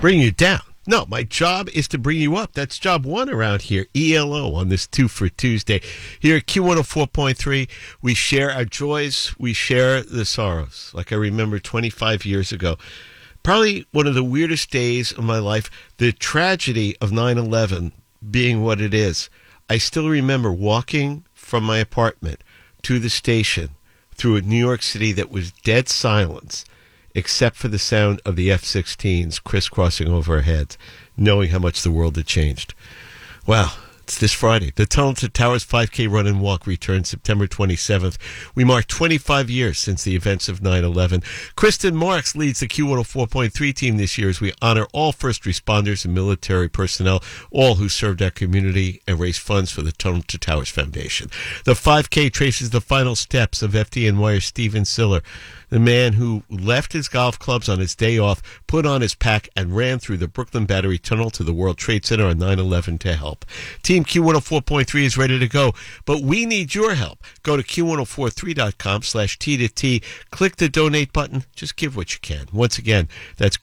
Bring you down. No, my job is to bring you up. That's job one around here, ELO, on this 2 for Tuesday. Here at Q104.3, we share our joys, we share the sorrows. Like I remember 25 years ago, probably one of the weirdest days of my life, the tragedy of 9/11 being what it is. I still remember walking from my apartment to the station through a New York City that was dead silence, except for the sound of the F-16s crisscrossing over our heads, knowing how much the world had changed. Wow, it's this Friday. The Tunnel to Towers 5K Run and Walk returns September 27th. We mark 25 years since the events of 9/11. Kristen Marks leads the Q104.3 team this year as we honor all first responders and military personnel, all who served our community and raise funds for the Tunnel to Towers Foundation. The 5K traces the final steps of FDNYer Steven Siller, the man who left his golf clubs on his day off, put on his pack, and ran through the Brooklyn Battery Tunnel to the World Trade Center on 9/11 to help. Team Q104.3 is ready to go, but we need your help. Go to Q1043.com/T2T. Click the donate button. Just give what you can. Once again, that's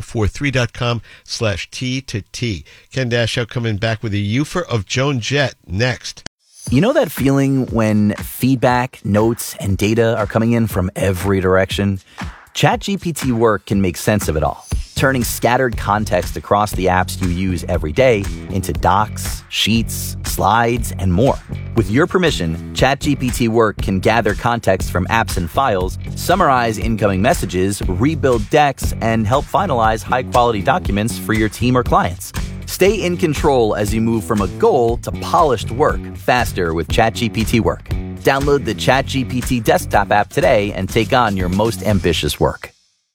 Q1043.com/T2T. Ken Dashow coming back with a Ufer of Joan Jett next. You know that feeling when feedback, notes, and data are coming in from every direction? ChatGPT Work can make sense of it all, turning scattered context across the apps you use every day into docs, sheets, slides, and more. With your permission, ChatGPT Work can gather context from apps and files, summarize incoming messages, rebuild decks, and help finalize high-quality documents for your team or clients. Stay in control as you move from a goal to polished work faster with ChatGPT Work. Download the ChatGPT desktop app today and take on your most ambitious work.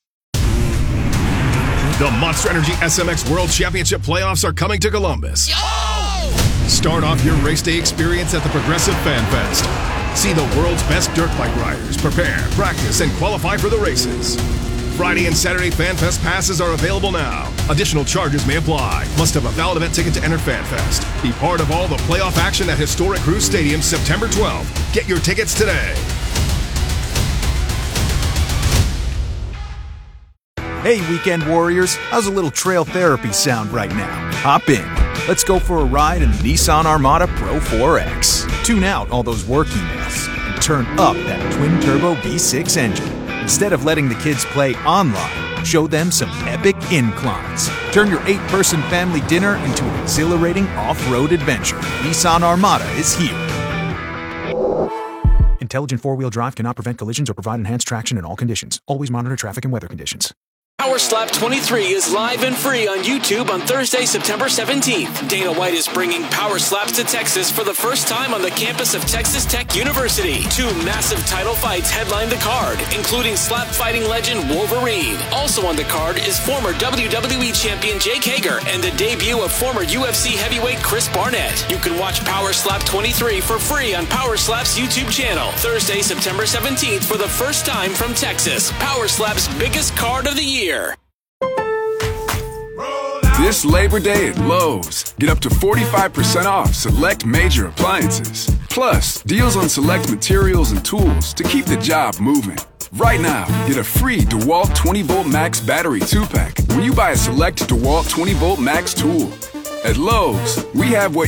The Monster Energy SMX World Championship playoffs are coming to Columbus. Yo! Start off your race day experience at the Progressive Fan Fest. See the world's best dirt bike riders prepare, practice, and qualify for the races. Friday and Saturday Fan Fest passes are available now. Additional charges may apply. Must have a valid event ticket to enter Fan Fest. Be part of all the playoff action at historic Cruise Stadium September 12th. Get your tickets today. Hey, weekend warriors, how's a little trail therapy sound right now? Hop in. Let's go for a ride in the Nissan Armada Pro 4X. Tune out all those work emails and turn up that twin-turbo V6 engine. Instead of letting the kids play online, show them some epic inclines. Turn your 8-person family dinner into an exhilarating off-road adventure. Nissan Armada is here. Intelligent four-wheel drive cannot prevent collisions or provide enhanced traction in all conditions. Always monitor traffic and weather conditions. Power Slap 23 is live and free on YouTube on Thursday, September 17th. Dana White is bringing Power Slaps to Texas for the first time on the campus of Texas Tech University. 2 massive title fights headline the card, including slap fighting legend Wolverine. Also on the card is former WWE champion Jake Hager and the debut of former UFC heavyweight Chris Barnett. You can watch Power Slap 23 for free on Power Slap's YouTube channel. Thursday, September 17th for the first time from Texas. Power Slap's biggest card of the year. This Labor Day at Lowe's, get up to 45% off select major appliances. Plus, deals on select materials and tools to keep the job moving. Right now, get a free DeWalt 20-Volt Max battery 2-pack when you buy a select DeWalt 20-Volt Max tool. At Lowe's, we have what